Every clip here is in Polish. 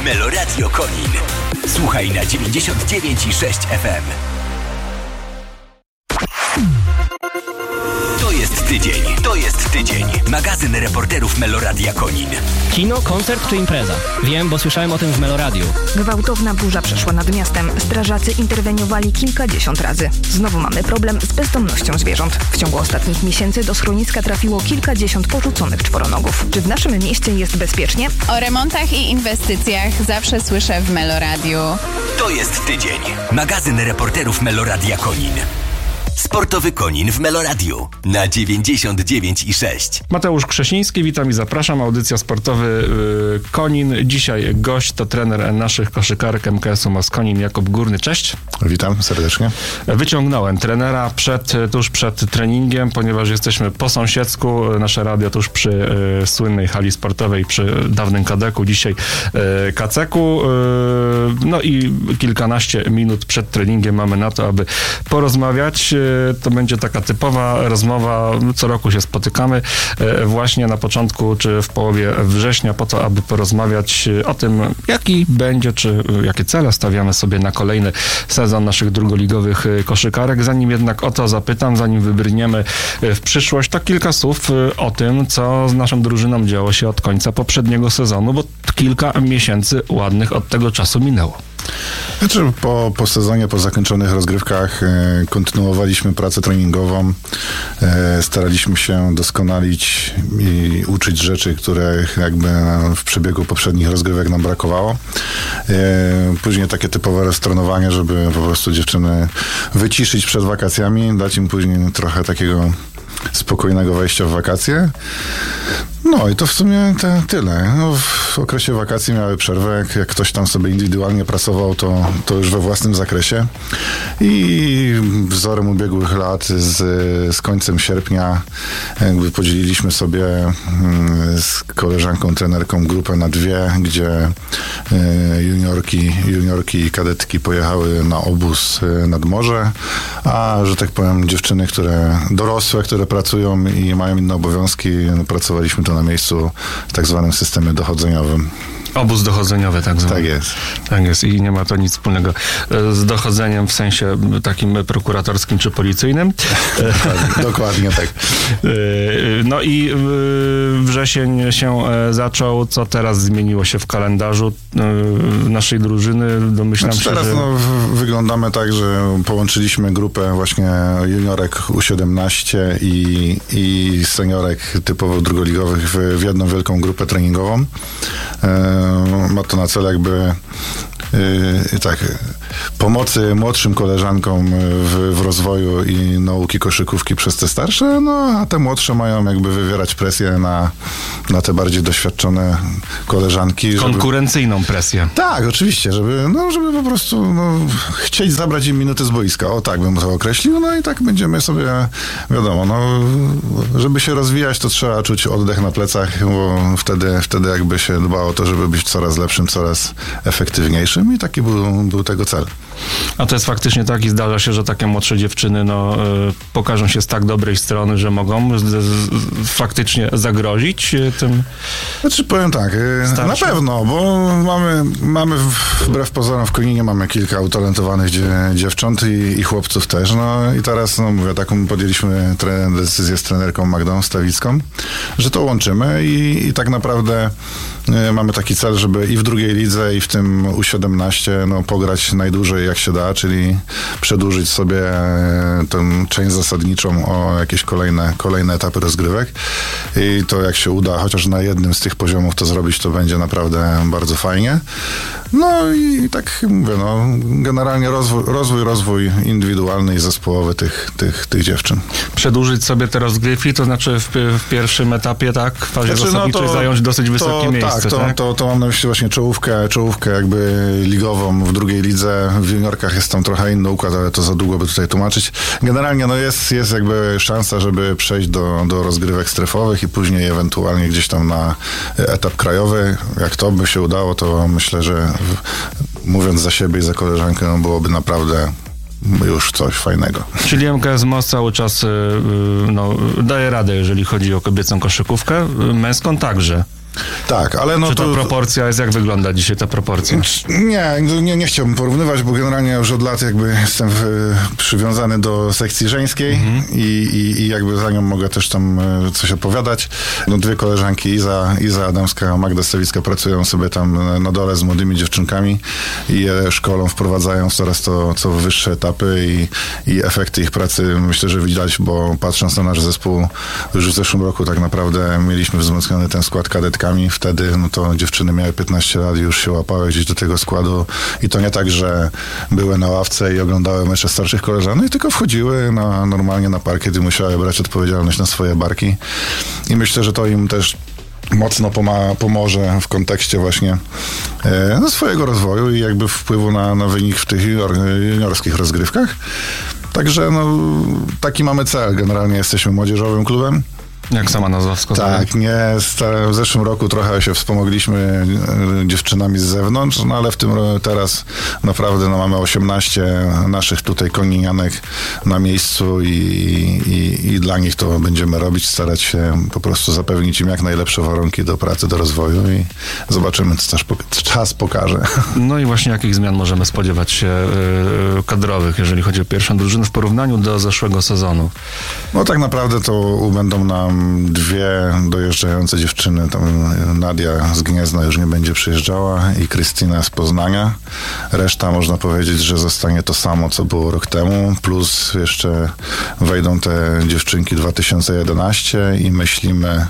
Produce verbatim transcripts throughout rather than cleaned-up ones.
Meloradio Konin. Słuchaj na dziewięćdziesiąt dziewięć i sześć F M. To jest tydzień, to jest tydzień. Magazyn reporterów Meloradia Konin. Kino, koncert czy impreza? Wiem, bo słyszałem o tym w Meloradiu. Gwałtowna burza przeszła nad miastem. Strażacy interweniowali kilkadziesiąt razy. Znowu mamy problem z bezdomnością zwierząt. W ciągu ostatnich miesięcy do schroniska trafiło kilkadziesiąt porzuconych czworonogów. Czy w naszym mieście jest bezpiecznie? O remontach i inwestycjach zawsze słyszę w Meloradiu. To jest tydzień. Magazyn reporterów Meloradia Konin. Sportowy Konin w Meloradiu na dziewięćdziesiąt dziewięć i sześć. Mateusz Krzesiński, witam i zapraszam. Audycja Sportowy yy, Konin. Dzisiaj gość to trener naszych koszykarek M K S-u Moskonin, Jakub Górny. Cześć. Witam serdecznie. Wyciągnąłem trenera przed, tuż przed treningiem, ponieważ jesteśmy po sąsiedzku. Nasze radio tuż przy yy, słynnej hali sportowej, przy dawnym Kadeku, dzisiaj yy, Kaceku. Yy, no i kilkanaście minut przed treningiem mamy na to, aby porozmawiać. To będzie taka typowa rozmowa, co roku się spotykamy właśnie na początku czy w połowie września po to, aby porozmawiać o tym, jaki będzie, czy jakie cele stawiamy sobie na kolejny sezon naszych drugoligowych koszykarek. Zanim jednak o to zapytam, zanim wybrniemy w przyszłość, to kilka słów o tym, co z naszą drużyną działo się od końca poprzedniego sezonu, bo kilka miesięcy ładnych od tego czasu minęło. Znaczy po, po sezonie, po zakończonych rozgrywkach e, kontynuowaliśmy pracę treningową, e, staraliśmy się doskonalić i uczyć rzeczy, których jakby w przebiegu poprzednich rozgrywek nam brakowało. E, później takie typowe roztrenowanie, żeby po prostu dziewczyny wyciszyć przed wakacjami, dać im później trochę takiego spokojnego wejścia w wakacje. No i to w sumie te, tyle. No, w okresie wakacji miały przerwę. Jak, jak ktoś tam sobie indywidualnie pracował, to, to już we własnym zakresie. I wzorem ubiegłych lat z, z końcem sierpnia jakby podzieliliśmy sobie z koleżanką, trenerką grupę na dwie, gdzie juniorki, juniorki i kadetki pojechały na obóz nad morze, a że tak powiem dziewczyny, które dorosłe, które pracują i mają inne obowiązki, no, pracowaliśmy to na miejscu w tak zwanym systemie dochodzeniowym. Obóz dochodzeniowy, tak zwany. Tak jest. Tak jest i nie ma to nic wspólnego z dochodzeniem w sensie takim prokuratorskim czy policyjnym. Dokładnie, dokładnie tak. No i wrzesień się zaczął. Co teraz zmieniło się w kalendarzu naszej drużyny? Domyślam znaczy się, teraz że... no, wyglądamy tak, że połączyliśmy grupę właśnie juniorek U siedemnaście i, i seniorek typowo drugoligowych w, w jedną wielką grupę treningową. Ma to na celu jakby Yy, tak, pomocy młodszym koleżankom w, w rozwoju i nauki koszykówki przez te starsze, no a te młodsze mają jakby wywierać presję na, na te bardziej doświadczone koleżanki. Konkurencyjną żeby, presję. Tak, oczywiście, żeby, no, żeby po prostu no, chcieć zabrać im minuty z boiska. O tak bym to określił, no i tak będziemy sobie, wiadomo, no, żeby się rozwijać, to trzeba czuć oddech na plecach, bo wtedy, wtedy jakby się dbało o to, żeby być coraz lepszym, coraz efektywniejszym. I taki był, był tego cel. A to jest faktycznie tak i zdarza się, że takie młodsze dziewczyny no, y, pokażą się z tak dobrej strony, że mogą z, z, faktycznie zagrozić tym. Znaczy powiem tak, starszym. Na pewno, bo mamy, mamy wbrew pozorom w Koninie mamy kilka utalentowanych dzie, dziewcząt i, i chłopców też. No i teraz, no mówię, taką podjęliśmy tre, decyzję z trenerką Magdą Stawicką, że to łączymy i, i tak naprawdę y, mamy taki cel, żeby i w drugiej lidze, i w tym U siedemnaście no, pograć najdłużej jak się da, czyli przedłużyć sobie tę część zasadniczą o jakieś kolejne, kolejne etapy rozgrywek i to jak się uda, chociaż na jednym z tych poziomów to zrobić, to będzie naprawdę bardzo fajnie. No i tak mówię, no, generalnie rozwój, rozwój, rozwój indywidualny i zespołowy tych, tych, tych dziewczyn. Przedłużyć sobie te rozgrywki, to znaczy w, w pierwszym etapie, tak, w fazie znaczy, zasadniczej no to, zająć dosyć wysokie to, miejsce, tak? To, tak? To, to mam na myśli właśnie czołówkę, czołówkę jakby ligową w drugiej lidze. W juniorkach jest tam trochę inny układ, ale to za długo by tutaj tłumaczyć. Generalnie no jest, jest jakby szansa, żeby przejść do, do rozgrywek strefowych i później ewentualnie gdzieś tam na etap krajowy. Jak to by się udało, to myślę, że mówiąc za siebie i za koleżankę, no byłoby naprawdę już coś fajnego. Czyli M K S Most cały czas no, daje radę, jeżeli chodzi o kobiecą koszykówkę, męską także. Tak, ale no Czy ta to... proporcja jest, jak wygląda dzisiaj ta proporcja? Nie, nie, nie chciałbym porównywać, bo generalnie już od lat jakby jestem w, przywiązany do sekcji żeńskiej mhm. i, i, i jakby za nią mogę też tam coś opowiadać. No dwie koleżanki, Iza, Iza Adamska, Magda Stawicka pracują sobie tam na dole z młodymi dziewczynkami i je szkolą, wprowadzają coraz to co wyższe etapy i, i efekty ich pracy myślę, że widać, bo patrząc na nasz zespół, już w zeszłym roku tak naprawdę mieliśmy wzmocniony ten skład kadetkami. Wtedy no to dziewczyny miały piętnaście lat i już się łapały gdzieś do tego składu i to nie tak, że były na ławce i oglądały mecze starszych koleżanek, tylko wchodziły na, normalnie na parkiet i musiały brać odpowiedzialność na swoje barki i myślę, że to im też mocno poma- pomoże w kontekście właśnie e, no, swojego rozwoju i jakby wpływu na, na wynik w tych junior, juniorskich rozgrywkach. Także no, taki mamy cel. Generalnie jesteśmy młodzieżowym klubem. Jak sama nazwa wskazuje. Tak, nie, w zeszłym roku trochę się wspomogliśmy dziewczynami z zewnątrz, no ale w tym roku teraz naprawdę no, mamy osiemnaście naszych tutaj koninianek na miejscu i, i, i dla nich to będziemy robić, starać się po prostu zapewnić im jak najlepsze warunki do pracy, do rozwoju i zobaczymy, co też czas pokaże. No i właśnie jakich zmian możemy spodziewać się yy, kadrowych, jeżeli chodzi o pierwszą drużynę w porównaniu do zeszłego sezonu? No tak naprawdę to będą nam dwie dojeżdżające dziewczyny, tam Nadia z Gniezna już nie będzie przyjeżdżała i Krystyna z Poznania. Reszta można powiedzieć, że zostanie to samo, co było rok temu, plus jeszcze wejdą te dziewczynki dwa tysiące jedenaście i myślimy,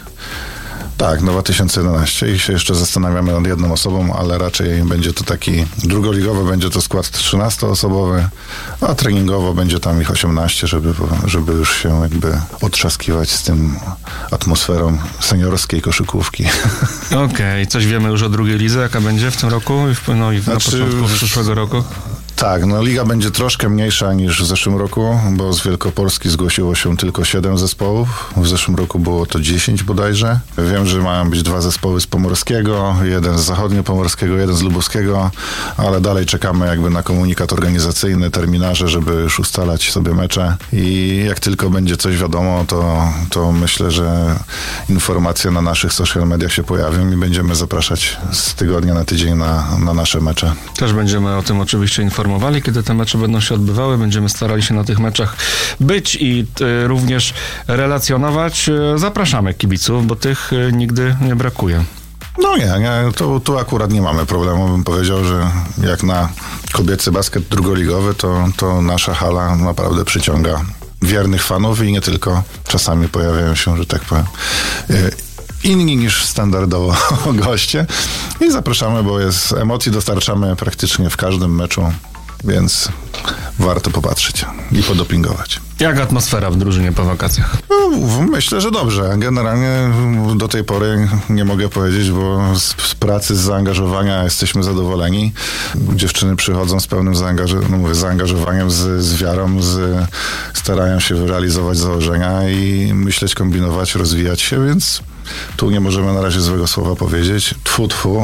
tak, no dwa tysiące jedenaście i się jeszcze zastanawiamy nad jedną osobą, ale raczej będzie to taki, drugoligowy będzie to skład trzynastoosobowy, a treningowo będzie tam ich osiemnaście, żeby, żeby już się jakby otrzaskiwać z tym atmosferą seniorskiej koszykówki. Okej, okay. Coś wiemy już o drugiej lidze, jaka będzie w tym roku i no i znaczy, na początku przyszłego roku? Tak, no liga będzie troszkę mniejsza niż w zeszłym roku, bo z Wielkopolski zgłosiło się tylko siedem zespołów. W zeszłym roku było to dziesięć bodajże. Wiem, że mają być dwa zespoły z Pomorskiego, jeden z Zachodniopomorskiego, jeden z Lubowskiego, ale dalej czekamy jakby na komunikat organizacyjny, terminarze, żeby już ustalać sobie mecze i jak tylko będzie coś wiadomo, to, to myślę, że informacje na naszych social mediach się pojawią i będziemy zapraszać z tygodnia na tydzień na, na nasze mecze. Też będziemy o tym oczywiście informowali, kiedy te mecze będą się odbywały. Będziemy starali się na tych meczach być i y, również relacjonować. Zapraszamy kibiców, bo tych y, nigdy nie brakuje. No nie, nie tu, tu akurat nie mamy problemu. Bym powiedział, że jak na kobiecy basket drugoligowy, to, to nasza hala naprawdę przyciąga wiernych fanów i nie tylko. Czasami pojawiają się, że tak powiem, y, inni niż standardowo goście i zapraszamy, bo jest emocji dostarczamy praktycznie w każdym meczu, więc warto popatrzeć i podopingować. Jak atmosfera w drużynie po wakacjach? No, myślę, że dobrze. Generalnie do tej pory nie mogę powiedzieć, bo z, z pracy, z zaangażowania jesteśmy zadowoleni. Dziewczyny przychodzą z pełnym zaangaż- no mówię, zaangażowaniem, z, z wiarą, z, starają się realizować założenia i myśleć, kombinować, rozwijać się, więc tu nie możemy na razie złego słowa powiedzieć. Tfu, tfu.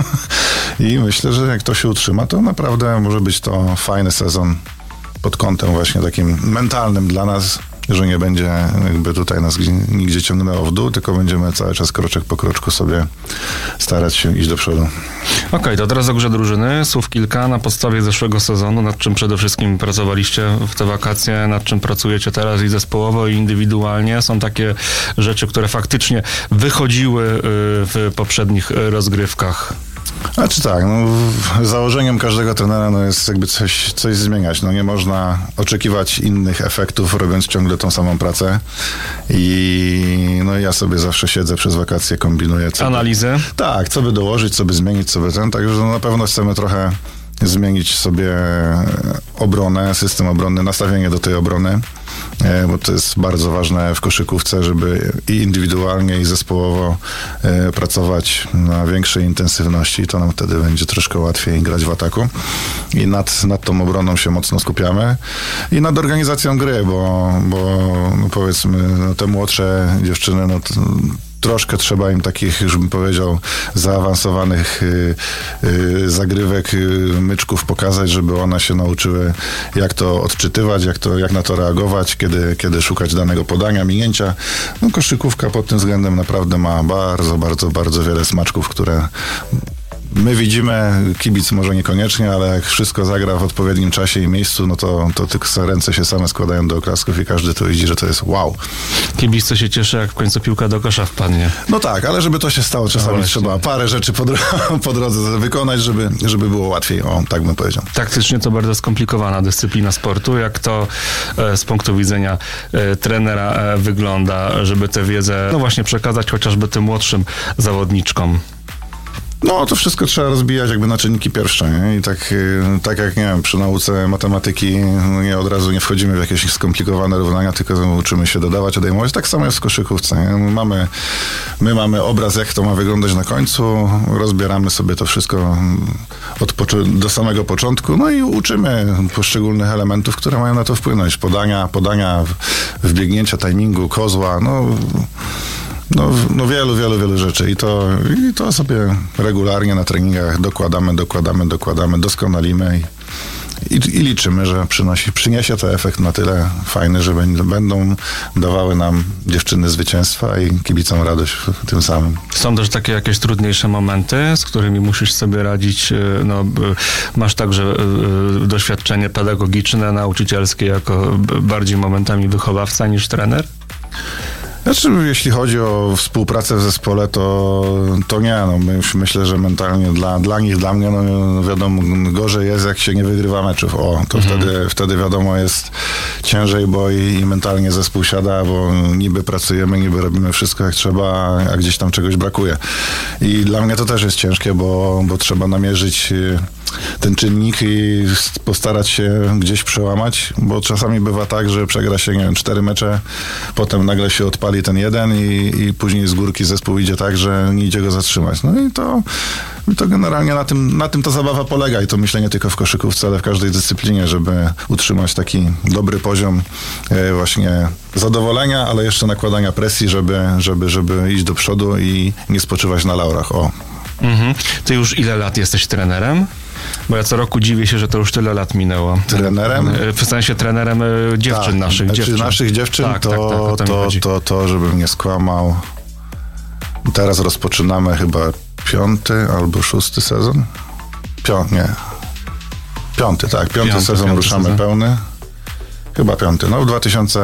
I myślę, że jak to się utrzyma, to naprawdę może być to fajny sezon pod kątem właśnie takim mentalnym dla nas, że nie będzie jakby tutaj nas nigdzie ciągnęło w dół, tylko będziemy cały czas kroczek po kroczku sobie starać się iść do przodu. Okej, okay, to teraz o grze drużyny. Słów kilka na podstawie zeszłego sezonu, nad czym przede wszystkim pracowaliście w te wakacje, nad czym pracujecie teraz i zespołowo, i indywidualnie. Są takie rzeczy, które faktycznie wychodziły w poprzednich rozgrywkach. Znaczy tak, no, założeniem każdego trenera no, jest jakby coś, coś zmieniać. No, nie można oczekiwać innych efektów, robiąc ciągle tą samą pracę. I no, ja sobie zawsze siedzę przez wakacje, kombinuję. Co Analizę? By, tak, co by dołożyć, co by zmienić, co by ten. Także no, na pewno chcemy trochę zmienić sobie obronę, system obronny, nastawienie do tej obrony, bo to jest bardzo ważne w koszykówce, żeby i indywidualnie, i zespołowo pracować na większej intensywności. To nam wtedy będzie troszkę łatwiej grać w ataku. I nad, nad tą obroną się mocno skupiamy. I nad organizacją gry, bo, bo no powiedzmy, no te młodsze dziewczyny, no troszkę trzeba im takich, już bym powiedział, zaawansowanych y, y, zagrywek, y, myczków pokazać, żeby one się nauczyły, jak to odczytywać, jak, to, jak na to reagować, kiedy, kiedy szukać danego podania, minięcia. No, koszykówka pod tym względem naprawdę ma bardzo, bardzo, bardzo wiele smaczków, które my widzimy, kibic może niekoniecznie, ale jak wszystko zagra w odpowiednim czasie i miejscu, no to, to tylko ręce się same składają do oklasków i każdy to widzi, że to jest wow. Kibic to się cieszy, jak w końcu piłka do kosza wpadnie. No tak, ale żeby to się stało, czasami no trzeba parę rzeczy po, dro- po drodze wykonać, żeby, żeby było łatwiej, o, tak bym powiedział. Taktycznie to bardzo skomplikowana dyscyplina sportu. Jak to e, z punktu widzenia e, trenera e, wygląda, żeby tę wiedzę, no właśnie, przekazać chociażby tym młodszym zawodniczkom? No, to wszystko trzeba rozbijać jakby na czynniki pierwsze, nie? I tak, tak jak, nie wiem, przy nauce matematyki no nie od razu nie wchodzimy w jakieś skomplikowane równania, tylko uczymy się dodawać, odejmować. Tak samo jest w koszykówce, nie? My mamy, my mamy obraz, jak to ma wyglądać na końcu, rozbieramy sobie to wszystko od pocz- do samego początku, no i uczymy poszczególnych elementów, które mają na to wpłynąć. Podania, podania, wbiegnięcia, timingu, kozła, no... No, no wielu, wielu, wielu rzeczy i to, i to sobie regularnie na treningach dokładamy, dokładamy, dokładamy, doskonalimy i, i, i liczymy, że przynosi, przyniesie to efekt na tyle fajny, że będą dawały nam dziewczyny zwycięstwa i kibicom radość tym samym. Są też takie jakieś trudniejsze momenty, z którymi musisz sobie radzić, no, masz także doświadczenie pedagogiczne, nauczycielskie jako bardziej momentami wychowawca niż trener? Znaczy, jeśli chodzi o współpracę w zespole, to, to nie, no my już myślę, że mentalnie dla, dla nich, dla mnie, no wiadomo, gorzej jest, jak się nie wygrywa meczów. O, to mhm. wtedy, wtedy wiadomo jest ciężej, bo i, i mentalnie zespół siada, bo niby pracujemy, niby robimy wszystko jak trzeba, a gdzieś tam czegoś brakuje. I dla mnie to też jest ciężkie, bo, bo trzeba namierzyć ten czynnik i postarać się gdzieś przełamać, bo czasami bywa tak, że przegra się, nie wiem, cztery mecze, potem nagle się odpali ten jeden i, i później z górki zespół idzie tak, że nie idzie go zatrzymać. No i to, to generalnie na tym, na tym ta zabawa polega i to myślę nie tylko w koszykówce, ale w każdej dyscyplinie, żeby utrzymać taki dobry poziom e, właśnie zadowolenia, ale jeszcze nakładania presji, żeby, żeby, żeby iść do przodu i nie spoczywać na laurach. O. Mhm. Ty już ile lat jesteś trenerem? Bo ja co roku dziwię się, że to już tyle lat minęło. Trenerem? W sensie trenerem dziewczyn, tak, naszych znaczy dziewczyn. naszych dziewczyn, tak, to, tak, tak, to, to, to, to, żebym nie skłamał. Teraz rozpoczynamy chyba piąty albo szósty sezon. Piąty, nie. Piąty, tak. Piąty, piąty sezon piąty ruszamy sezon. Pełny. Chyba piąty. No w dwa tysiące...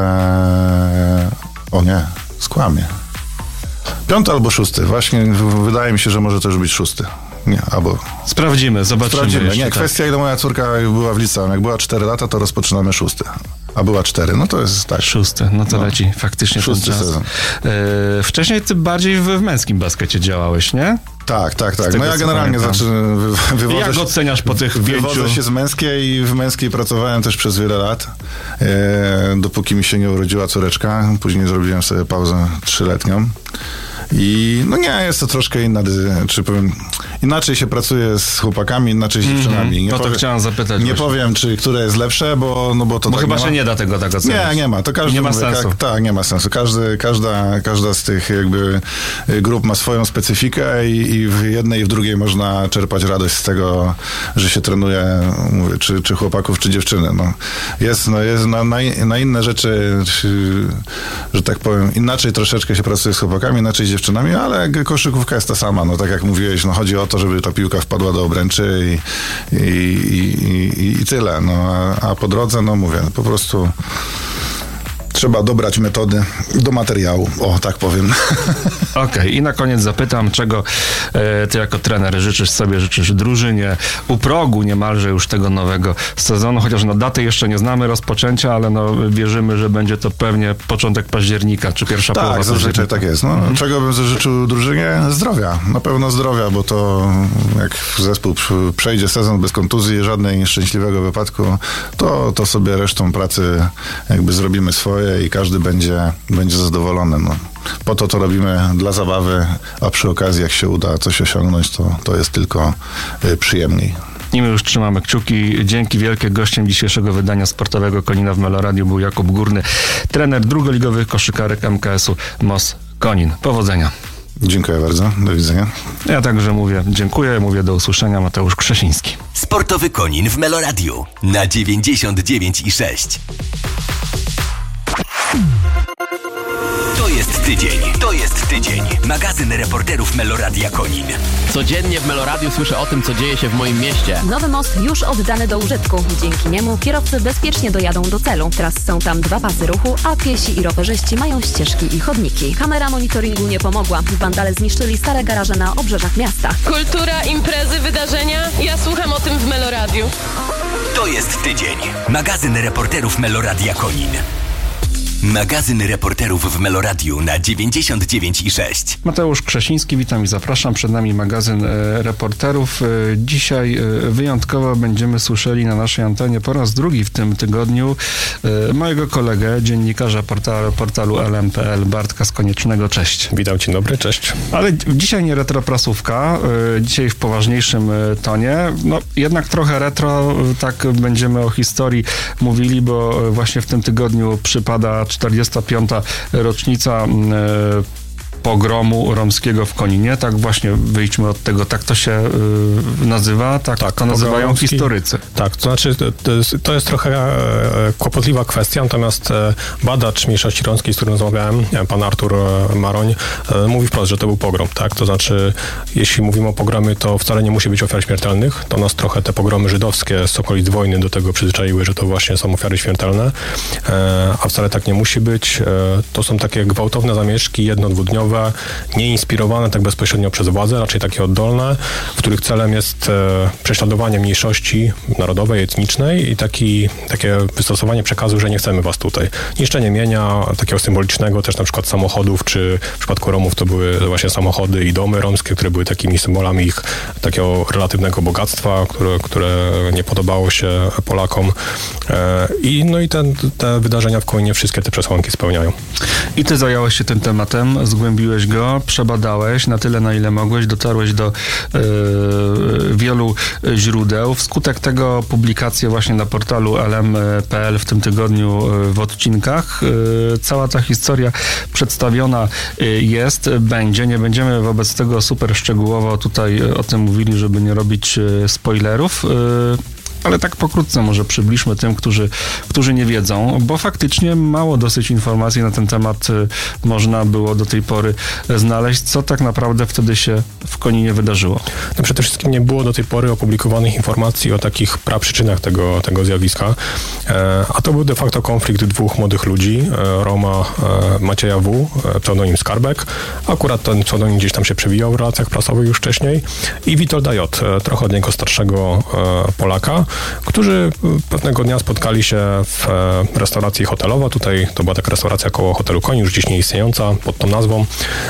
O nie, skłamie. Piąty albo szósty. Właśnie wydaje mi się, że może to już być szósty. Nie, albo... Sprawdzimy, zobaczymy. Sprawdzimy. Nie, tak. Kwestia, ile moja córka była w liceum. Jak była cztery lata, to rozpoczynamy szósty. A była cztery, no to jest tak. Szósty, no to no. leci faktycznie szósty ten czas. sezon. Yy, wcześniej ty bardziej w, w męskim baskecie działałeś, nie? Tak, tak, tak. No ja generalnie zaczynam wy, wywodzę Jak się, oceniasz po tych wywodzę pięciu? się z męskiej i w męskiej pracowałem też przez wiele lat, e, dopóki mi się nie urodziła córeczka. Później zrobiłem sobie pauzę trzyletnią. I no nie, jest to troszkę inna, czy powiem, inaczej się pracuje z chłopakami, inaczej z dziewczynami. Mm-hmm. Nie no to powiem, chciałem zapytać. Nie właśnie. powiem, czy które jest lepsze, bo, no bo to bo tak chyba nie się ma. nie da tego tak ocenić. Nie, nie ma. To każdy nie ma mówi, sensu. Tak, ta, nie ma sensu. Każdy, każda, każda z tych jakby grup ma swoją specyfikę i, i w jednej i w drugiej można czerpać radość z tego, że się trenuje, mówię, czy, czy chłopaków, czy dziewczyny. No. Jest, no, jest na, na, na inne rzeczy, czy, że tak powiem, inaczej troszeczkę się pracuje z chłopakami, inaczej z dziewczynami, ale koszykówka jest ta sama. No tak jak mówiłeś, no chodzi o to, żeby ta piłka wpadła do obręczy i, i, i, i, i tyle. No, a, a po drodze, no mówię, po prostu trzeba dobrać metody do materiału. O, tak powiem. Okej, okay. I na koniec zapytam, czego e, ty jako trener życzysz sobie, życzysz drużynie u progu niemalże już tego nowego sezonu, chociaż no daty jeszcze nie znamy rozpoczęcia, ale no wierzymy, że będzie to pewnie początek października, czy pierwsza tak, połowa. Tak, zazwyczaj tak jest. No, mhm. Czego bym życzył drużynie? Zdrowia. Na pewno zdrowia, bo to jak zespół przejdzie sezon bez kontuzji, żadnej szczęśliwego wypadku, to, to sobie resztą pracy jakby zrobimy swoje i każdy będzie, będzie zadowolony. No. Po to to robimy dla zabawy, a przy okazji jak się uda coś osiągnąć, to, to jest tylko y, przyjemniej. I my już trzymamy kciuki. Dzięki wielkie. Gościem dzisiejszego wydania sportowego Konina w Meloradiu był Jakub Górny, trener drugoligowych koszykarek M K S-u Most Konin. Powodzenia. Dziękuję bardzo. Do widzenia. Ja także mówię dziękuję, mówię do usłyszenia. Mateusz Krzesiński. Sportowy Konin w Meloradiu na dziewięćdziesiąt dziewięć i sześć. To jest tydzień. To jest tydzień. Magazyn reporterów Meloradia Konin. Codziennie w Meloradiu słyszę o tym, co dzieje się w moim mieście. Nowy most już oddany do użytku. Dzięki niemu kierowcy bezpiecznie dojadą do celu. Teraz są tam dwa pasy ruchu, a piesi i rowerzyści mają ścieżki i chodniki. Kamera monitoringu nie pomogła. Wandale zniszczyli stare garaże na obrzeżach miasta. Kultura, imprezy, wydarzenia. Ja słucham o tym w Meloradiu. To jest tydzień. Magazyn reporterów Meloradia Konin. Magazyn reporterów w Meloradiu na dziewięćdziesiąt dziewięć i sześć. Mateusz Krzesiński, witam i zapraszam. Przed nami magazyn e, reporterów. E, dzisiaj e, wyjątkowo będziemy słyszeli na naszej antenie po raz drugi w tym tygodniu e, mojego kolegę, dziennikarza portalu, portalu L M kropka P L, Bartka Skoniecznego. Cześć. Witam, dzień dobry, cześć. Ale dzisiaj nie retroprasówka, e, dzisiaj w poważniejszym e, tonie. No jednak trochę retro, e, tak będziemy o historii mówili, bo e, właśnie w tym tygodniu przypada czterdziesta piąta rocznica e, pogromu romskiego w Koninie. Tak właśnie wyjdźmy od tego, tak to się y, nazywa, tak, tak to nazywają romski, historycy. Tak, to znaczy to jest, to jest trochę e, kłopotliwa kwestia, natomiast e, badacz mniejszości romskiej, z którym rozmawiałem, pan Artur Maroń, e, mówi wprost, że to był pogrom, tak? To znaczy, jeśli mówimy o pogromie, to wcale nie musi być ofiar śmiertelnych. To nas trochę te pogromy żydowskie z okolic wojny do tego przyzwyczaiły, że to właśnie są ofiary śmiertelne, e, a wcale tak nie musi być. E, to są takie gwałtowne zamieszki, jedno, dwudniowe, nie inspirowane tak bezpośrednio przez władze, raczej takie oddolne, w których celem jest e, prześladowanie mniejszości narodowej, etnicznej i taki, takie wystosowanie przekazu, że nie chcemy was tutaj. Niszczenie mienia, takiego symbolicznego, też na przykład samochodów, czy w przypadku Romów to były właśnie samochody i domy romskie, które były takimi symbolami ich takiego relatywnego bogactwa, które, które nie podobało się Polakom. E, I no i ten, te wydarzenia w Koninie wszystkie te przesłanki spełniają. I ty zająłeś się tym tematem, zgłębiłeś go, przebadałeś na tyle, na ile mogłeś, dotarłeś do y, wielu źródeł. Wskutek tego publikacje właśnie na portalu L M kropka P L w tym tygodniu w odcinkach. Y, cała ta historia przedstawiona jest, będzie. Nie będziemy wobec tego super szczegółowo tutaj o tym mówili, żeby nie robić spoilerów. Y, Ale tak pokrótce może przybliżmy tym, którzy, którzy nie wiedzą, bo faktycznie mało dosyć informacji na ten temat można było do tej pory znaleźć, co tak naprawdę wtedy się w Koninie wydarzyło. No przede wszystkim nie było do tej pory opublikowanych informacji o takich praprzyczynach tego, tego zjawiska, e, a to był de facto konflikt dwóch młodych ludzi, e, Roma e, Macieja W., e, pseudonim Skarbek, akurat ten pseudonim gdzieś tam się przewijał w relacjach prasowych już wcześniej, i Witolda J., e, trochę od niego starszego e, Polaka, którzy pewnego dnia spotkali się w restauracji hotelowa. Tutaj to była taka restauracja koło hotelu Konin, już dziś nieistniejąca pod tą nazwą.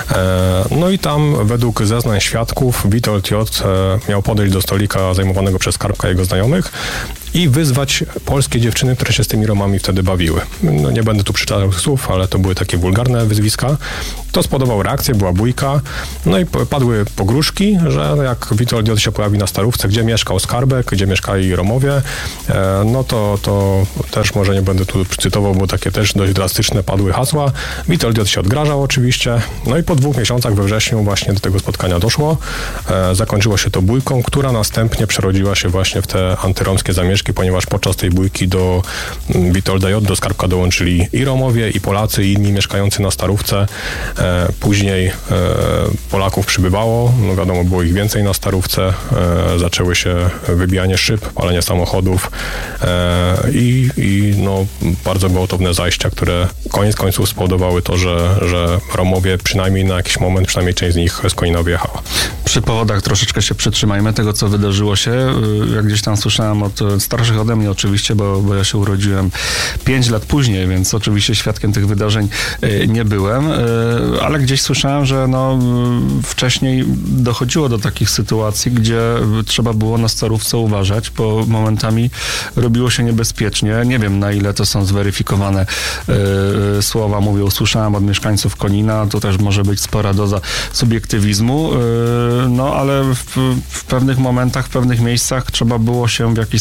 No i tam według zeznań świadków Witold J. miał podejść do stolika zajmowanego przez Skarbka i jego znajomych i wyzwać polskie dziewczyny, które się z tymi Romami wtedy bawiły. No nie będę tu przytaczał słów, ale to były takie wulgarne wyzwiska. To spodobał reakcję, była bójka, no i padły pogróżki, że jak Witold J. się pojawi na Starówce, gdzie mieszkał Skarbek, gdzie mieszkali Romowie, no to, to też może nie będę tu cytował, bo takie też dość drastyczne padły hasła. Witold J. się odgrażał oczywiście, no i po dwóch miesiącach we wrześniu właśnie do tego spotkania doszło. Zakończyło się to bójką, która następnie przerodziła się właśnie w te antyromskie zamieszki, ponieważ podczas tej bójki do Witolda J., do Skarbka dołączyli i Romowie, i Polacy, i inni mieszkający na Starówce. E, później e, Polaków przybywało, no wiadomo, było ich więcej na Starówce. E, zaczęły się wybijanie szyb, palenie samochodów e, i, i no, bardzo gwałtowne zajścia, które koniec końców spowodowały to, że, że Romowie przynajmniej na jakiś moment, przynajmniej część z nich z Konina wyjechała. Przy powodach troszeczkę się przytrzymajmy tego, co wydarzyło się. Jak gdzieś tam słyszałem od starszych ode mnie oczywiście, bo, bo ja się urodziłem pięć lat później, więc oczywiście świadkiem tych wydarzeń nie byłem, ale gdzieś słyszałem, że no, wcześniej dochodziło do takich sytuacji, gdzie trzeba było na Starówce uważać, bo momentami robiło się niebezpiecznie. Nie wiem, na ile to są zweryfikowane y, słowa, mówię, usłyszałem od mieszkańców Konina, to też może być spora doza subiektywizmu, y, no ale w, w pewnych momentach, w pewnych miejscach trzeba było się w jakiś sposób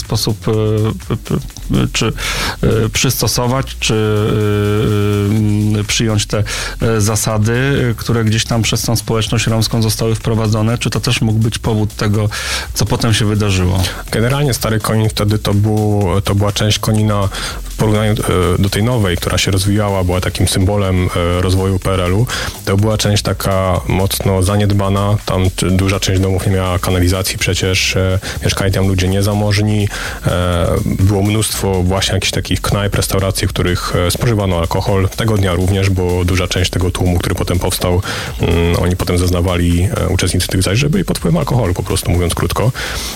sposób czy przystosować, czy przyjąć te zasady, które gdzieś tam przez tą społeczność romską zostały wprowadzone? Czy to też mógł być powód tego, co potem się wydarzyło? Generalnie Stary Konin wtedy to, był, to była część Konina w porównaniu do tej nowej, która się rozwijała, była takim symbolem rozwoju P R L-u. To była część taka mocno zaniedbana. Tam duża część domów nie miała kanalizacji przecież. Mieszkali tam ludzie niezamożni. Było mnóstwo właśnie jakichś takich knajp, restauracji, w których spożywano alkohol. Tego dnia również, bo duża część tego tłumu, który potem powstał, oni potem zeznawali, uczestnicy tych zajść, że byli pod wpływem alkoholu, po prostu mówiąc krótko.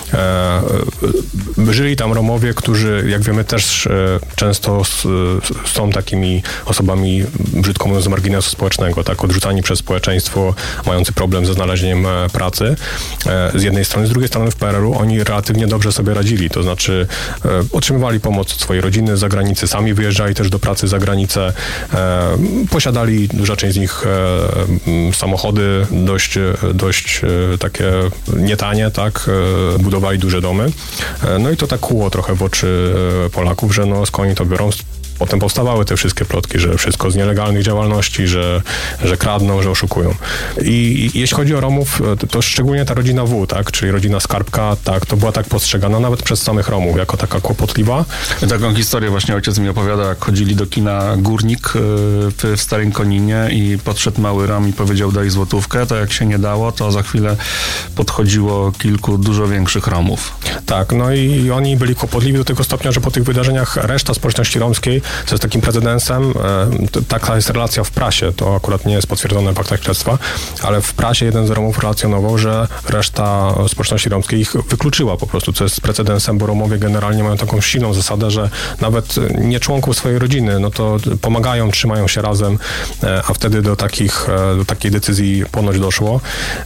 Żyli tam Romowie, którzy, jak wiemy, też często są takimi osobami, brzydko mówiąc, z marginesu społecznego, tak, odrzucani przez społeczeństwo, mający problem ze znalezieniem pracy. Z jednej strony, z drugiej strony w P R L-u oni relatywnie dobrze sobie radzili, to znaczy otrzymywali pomoc od swojej rodziny z zagranicy, sami wyjeżdżali też do pracy za granicę, posiadali, duża część z nich samochody dość, dość takie nietanie, tak, budowali duże domy. No i to tak kłuło trochę w oczy Polaków, że no skąd oni to biorą. Potem powstawały te wszystkie plotki, że wszystko z nielegalnych działalności, że, że kradną, że oszukują. I, I jeśli chodzi o Romów, to, to szczególnie ta rodzina W, tak, czyli rodzina Skarbka, tak, to była tak postrzegana nawet przez samych Romów, jako taka kłopotliwa. Taką historię właśnie ojciec mi opowiada, jak chodzili do kina Górnik w, w Starym Koninie i podszedł mały Rom i powiedział: daj złotówkę, to jak się nie dało, to za chwilę podchodziło kilku dużo większych Romów. Tak, no i oni byli kłopotliwi do tego stopnia, że po tych wydarzeniach reszta społeczności romskiej, co jest takim precedensem, taka jest relacja w prasie, to akurat nie jest potwierdzone w faktach śledztwa, ale w prasie jeden z Romów relacjonował, że reszta społeczności romskiej ich wykluczyła po prostu, co jest precedensem, bo Romowie generalnie mają taką silną zasadę, że nawet nie członków swojej rodziny, no to pomagają, trzymają się razem, a wtedy do takich, do takiej decyzji ponoć doszło.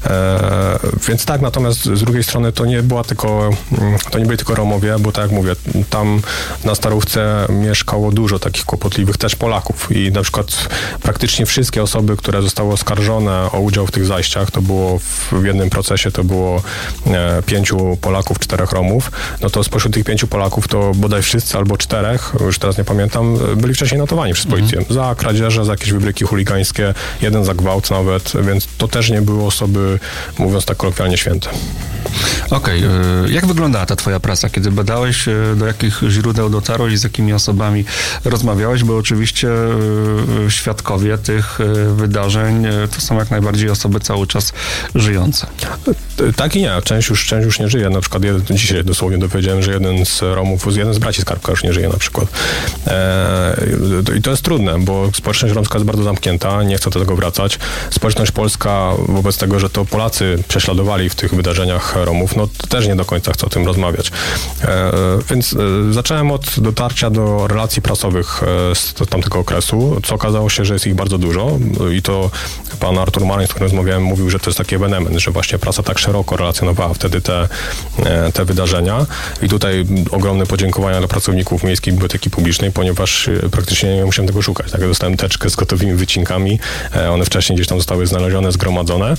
Więc tak, natomiast z drugiej strony to nie była tylko, to nie byli tylko Romowie, bo tak jak mówię, tam na Starówce mieszkało dużo takich kłopotliwych też Polaków i na przykład praktycznie wszystkie osoby, które zostały oskarżone o udział w tych zajściach, to było w jednym procesie, to było e, pięciu Polaków, czterech Romów, no to spośród tych pięciu Polaków to bodaj wszyscy albo czterech, już teraz nie pamiętam, byli wcześniej notowani przez policję. Mhm. Za kradzieże, za jakieś wybryki chuligańskie, jeden za gwałt nawet, więc to też nie były osoby, mówiąc tak kolokwialnie, święte. Okej, okay. Jak wyglądała ta twoja praca? Kiedy badałeś, do jakich źródeł dotarłeś, z jakimi osobami rozmawiałeś, bo oczywiście świadkowie tych wydarzeń to są jak najbardziej osoby cały czas żyjące. Tak i nie. Część już, część już nie żyje. Na przykład jeden, dzisiaj dosłownie dowiedziałem, że jeden z Romów, jeden z braci Skarbka już nie żyje na przykład. Eee, I to jest trudne, bo społeczność romska jest bardzo zamknięta, nie chce do tego wracać. Społeczność polska wobec tego, że to Polacy prześladowali w tych wydarzeniach Romów, no to też nie do końca chce o tym rozmawiać. Eee, więc e, zacząłem od dotarcia do relacji prasowych z tamtego okresu, co okazało się, że jest ich bardzo dużo i to pan Artur Maryń, z którym rozmawiałem, mówił, że to jest taki ewenement, że właśnie prasa tak szeroko relacjonowała wtedy te, te wydarzenia i tutaj ogromne podziękowania dla pracowników Miejskiej Biblioteki Publicznej, ponieważ praktycznie nie musiałem tego szukać. Tak, ja dostałem teczkę z gotowymi wycinkami, one wcześniej gdzieś tam zostały znalezione, zgromadzone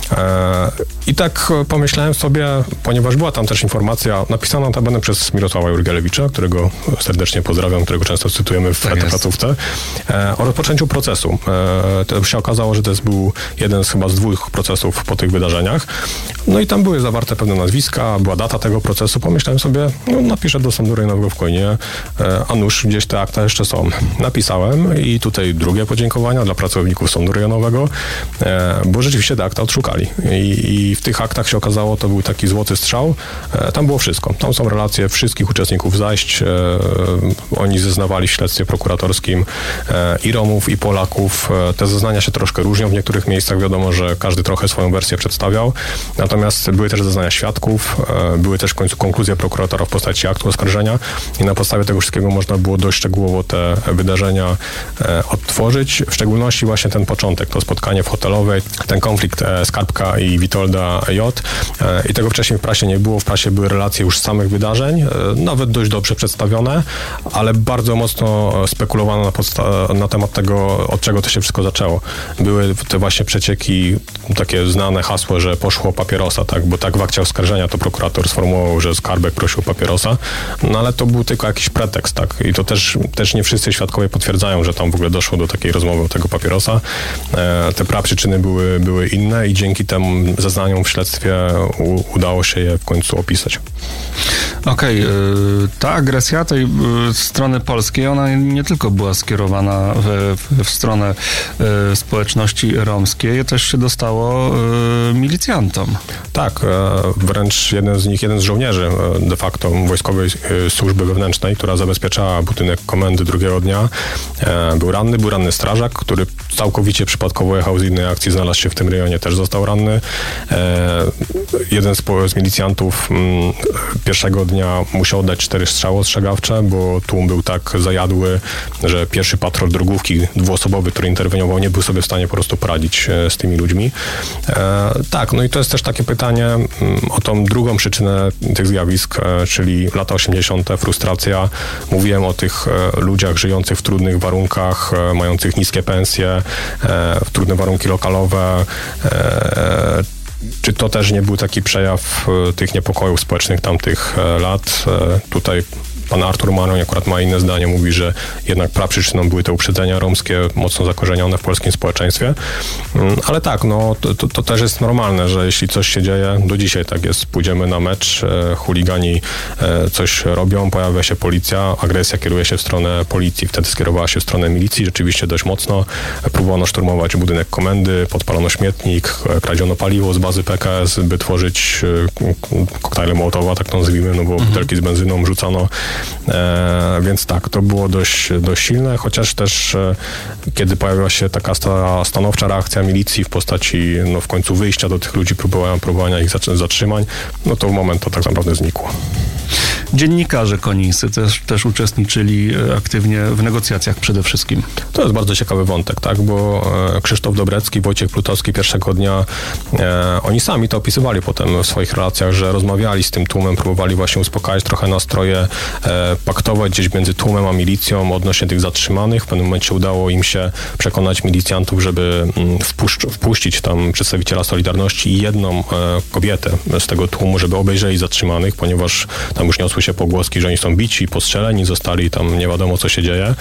i tak pomyślałem sobie, ponieważ była tam też informacja napisana notabene przez Mirosława Jurgielewicza, którego serdecznie pozdrawiam, którego często cytujemy w tak placówce, e, o rozpoczęciu procesu. E, to się okazało, że to jest był jeden z chyba z dwóch procesów po tych wydarzeniach. No i tam były zawarte pewne nazwiska, była data tego procesu. Pomyślałem sobie, no napiszę do Sądu Rejonowego w Koninie, e, a nuż gdzieś te akta jeszcze są. Napisałem i tutaj drugie podziękowania dla pracowników Sądu Rejonowego, e, bo rzeczywiście te akta odszukali. I, I w tych aktach się okazało, to był taki złoty strzał. E, tam było wszystko. Tam są relacje wszystkich uczestników zajść. E, oni zeznawali w śledztwie prokuratorskim e, i Romów, i Polaków. E, te zeznania się troszkę różnią w niektórych miejscach. Wiadomo, że każdy trochę swoją wersję przedstawiał. Natomiast były też zeznania świadków, e, były też w końcu konkluzje prokuratora w postaci aktu oskarżenia i na podstawie tego wszystkiego można było dość szczegółowo te wydarzenia e, odtworzyć. W szczególności właśnie ten początek, to spotkanie w hotelowej, ten konflikt e, Skarbka i Witolda J. E, I tego wcześniej wcześniej w prasie nie było. W prasie były relacje już z samych wydarzeń, e, nawet dość dobrze przedstawione, ale bardzo mocno spekulowano na, podsta- na temat tego, od czego to się wszystko zaczęło. Były te właśnie przecieki, takie znane hasło, że poszło papierosa, tak, bo tak w akcie oskarżenia to prokurator sformułował, że Skarbek prosił papierosa, no ale to był tylko jakiś pretekst, tak, i to też, też nie wszyscy świadkowie potwierdzają, że tam w ogóle doszło do takiej rozmowy o tego papierosa. E, te praprzyczyny były, były inne i dzięki temu zeznaniom w śledztwie u, udało się je w końcu opisać. Okej, okay, ta agresja tej strony polskiej, ona nie tylko była skierowana w, w stronę y, społeczności romskiej, też się dostało y, milicjantom. Tak, wręcz jeden z nich, jeden z żołnierzy de facto Wojskowej Służby Wewnętrznej, która zabezpieczała budynek komendy drugiego dnia, był ranny, był ranny strażak, który całkowicie przypadkowo jechał z innej akcji, znalazł się w tym rejonie, też został ranny. Jeden z, z milicjantów pierwszego dnia musiał oddać cztery strzały ostrzegawcze, bo tłum był tak zajadły, że pierwszy patrol drogówki dwuosobowy, który interweniował, nie był sobie w stanie po prostu poradzić z tymi ludźmi. Tak, no i to jest też takie pytanie o tą drugą przyczynę tych zjawisk, czyli lata osiemdziesiąte, frustracja. Mówiłem o tych ludziach żyjących w trudnych warunkach, mających niskie pensje, w trudne warunki lokalowe. Czy to też nie był taki przejaw tych niepokojów społecznych tamtych lat? Tutaj pan Artur Maroń akurat ma inne zdanie, mówi, że jednak praprzyczyną były te uprzedzenia romskie mocno zakorzenione w polskim społeczeństwie. Ale tak, no to, to, to też jest normalne, że jeśli coś się dzieje, do dzisiaj tak jest, pójdziemy na mecz, e, chuligani e, coś robią, pojawia się policja, agresja kieruje się w stronę policji, wtedy skierowała się w stronę milicji, rzeczywiście dość mocno. Próbowano szturmować budynek komendy, podpalono śmietnik, kradziono paliwo z bazy P K S, by tworzyć e, koktajle Mołotowa, tak to nazwijmy, no bo mhm. butelki z benzyną rzucano. E, więc tak, to było dość, dość silne, chociaż też e, kiedy pojawiła się taka sta, stanowcza reakcja milicji w postaci no, w końcu wyjścia do tych ludzi, próbowania, próbowania ich zatrzymań, no to w moment to tak naprawdę znikło. Dziennikarze konińscy też, też uczestniczyli aktywnie w negocjacjach przede wszystkim. To jest bardzo ciekawy wątek, tak, bo Krzysztof Dobrecki, Wojciech Plutowski pierwszego dnia, e, oni sami to opisywali potem w swoich relacjach, że rozmawiali z tym tłumem, próbowali właśnie uspokajać trochę nastroje, e, paktować gdzieś między tłumem a milicją odnośnie tych zatrzymanych. W pewnym momencie udało im się przekonać milicjantów, żeby m, wpuszcz, wpuścić tam przedstawiciela Solidarności i jedną e, kobietę z tego tłumu, żeby obejrzeli zatrzymanych, ponieważ tam już niosły się pogłoski, że oni są bici, postrzeleni, zostali tam, nie wiadomo co się dzieje.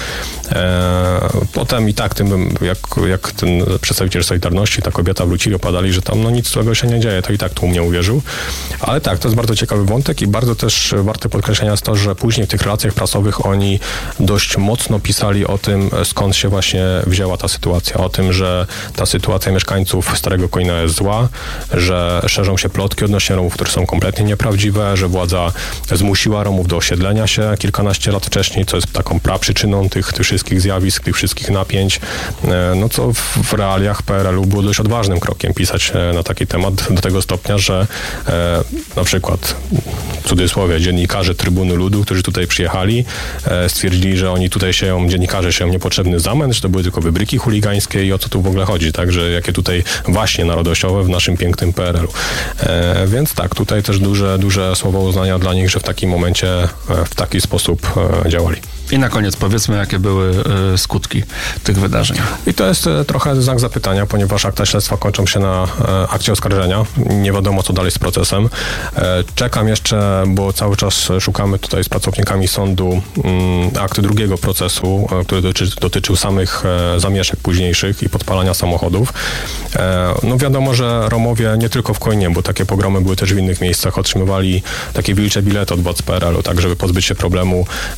E, potem i tak tym, jak, jak ten przedstawiciel Solidarności, ta kobieta wrócili, opadali, że tam no nic złego się nie dzieje, to i tak tłum nie uwierzył. Ale tak, to jest bardzo ciekawy wątek i bardzo też warte podkreślenia jest to, że później w tych relacjach prasowych oni dość mocno pisali o tym, skąd się właśnie wzięła ta sytuacja, o tym, że ta sytuacja mieszkańców Starego Konina jest zła, że szerzą się plotki odnośnie Romów, które są kompletnie nieprawdziwe, że władza zmusiła Romów do osiedlenia się kilkanaście lat wcześniej, co jest taką praprzyczyną tych, tych wszystkich zjawisk, tych wszystkich napięć, no co w, w realiach P R L-u było dość odważnym krokiem pisać na taki temat do tego stopnia, że e, na przykład w cudzysłowie dziennikarze Trybuny Ludu, którzy tutaj przyjechali, e, stwierdzili, że oni tutaj sieją, dziennikarze sieją niepotrzebny zamęt, że to były tylko wybryki chuligańskie i o co tu w ogóle chodzi, tak, że jakie tutaj właśnie narodowościowe w naszym pięknym P R L-u. E, więc tak, tutaj też duże, duże słowo uznania dla nich, że w takim momencie w taki sposób działali. I na koniec powiedzmy, jakie były y, skutki tych wydarzeń. I to jest y, trochę znak zapytania, ponieważ akta śledztwa kończą się na y, akcie oskarżenia. Nie wiadomo, co dalej z procesem. Y, czekam jeszcze, bo cały czas szukamy tutaj z pracownikami sądu y, akt drugiego procesu, y, który dotyczy, dotyczył samych y, zamieszek późniejszych i podpalania samochodów. Y, no wiadomo, że Romowie nie tylko w Koninie, bo takie pogromy były też w innych miejscach, otrzymywali takie wilcze bilety od władz P R L-u, tak żeby pozbyć się problemu